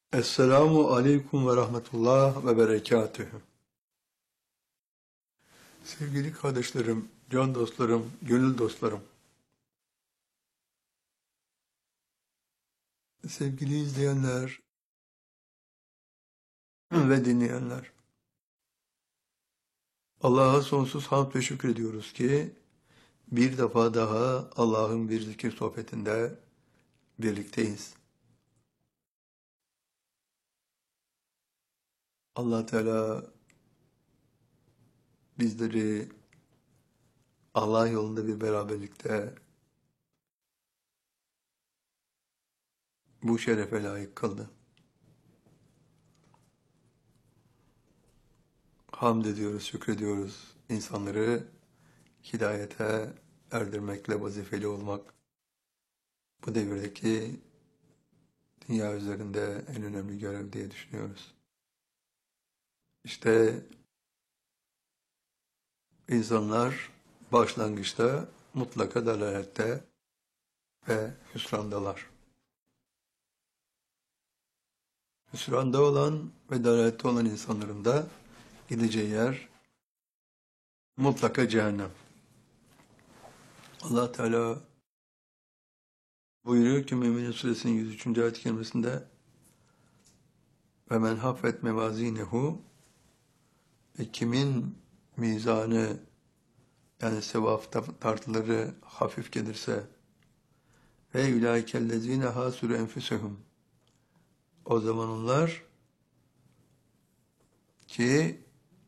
Esselamu aleyküm ve rahmetullah ve berekatühü. Sevgili kardeşlerim, can dostlarım, gönül dostlarım, sevgili izleyenler ve dinleyenler, Allah'a sonsuz hamd ve şükrediyoruz ki bir defa daha Allah'ın bir zikir sohbetinde birlikteyiz. Allah Teala bizleri Allah yolunda bir beraberlikte bu şerefe layık kıldı. Hamd ediyoruz, şükrediyoruz. İnsanları hidayete erdirmekle vazifeli olmak bu devirdeki dünya üzerinde en önemli görev diye düşünüyoruz. İşte insanlar başlangıçta mutlaka dalalette ve hüsrandalar. Hüsranda olan ve dalalette olan insanların da gideceği yer mutlaka cehennem. Allah Teala buyuruyor ki Mü'minin Suresinin 103. ayet-i kerimesinde ve men haffet mevazinehu ve kimin mizanı yani sevap tartıları hafif gelirse ve ulaikellezine hasuru enfusehum o zaman onlar ki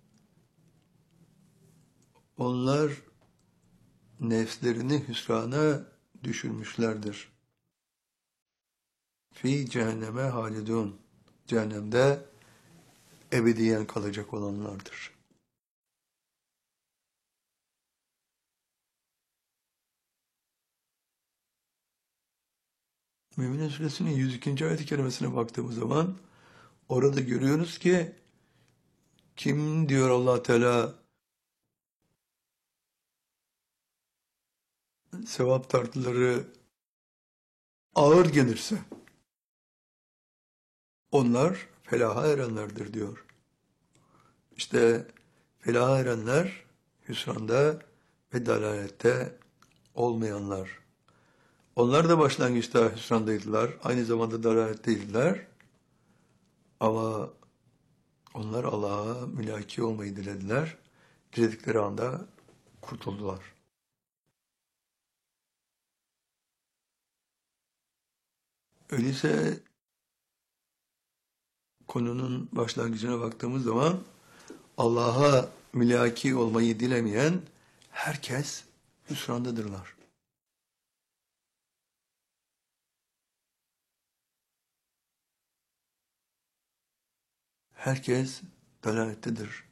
onlar nefslerini hüsrana düşürmüşlerdir. Fi cehenneme halidun. Cehennemde ebediyen kalacak olanlardır. Mü'minin Suresinin 102. ayet-i kerimesine baktığımız zaman orada görüyoruz ki kim diyor Allah Teala sevap tartıları ağır gelirse onlar felaha erenlerdir diyor. İşte felaha erenler hüsranda ve dalalette olmayanlar. Onlar da başlangıçta hüsrandaydılar. Aynı zamanda dalaletteydiler. Ama onlar Allah'a mülaki olmayı dilediler. Diledikleri anda kurtuldular. Öyleyse konunun başlangıcına baktığımız zaman Allah'a mülaki olmayı dilemeyen herkes hüsrandadırlar. Herkes dalalettedir.